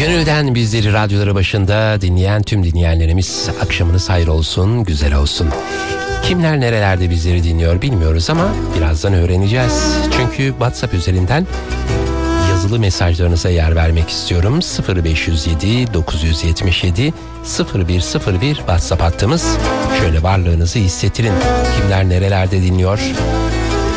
Gönülden bizleri radyoları başında dinleyen tüm dinleyenlerimiz akşamınız hayır olsun, güzel olsun. Kimler nerelerde bizleri dinliyor bilmiyoruz ama birazdan öğreneceğiz. Çünkü WhatsApp üzerinden yazılı mesajlarınıza yer vermek istiyorum. 0507 977 0101 WhatsApp hattımız. Şöyle varlığınızı hissettirin. Kimler nerelerde dinliyor?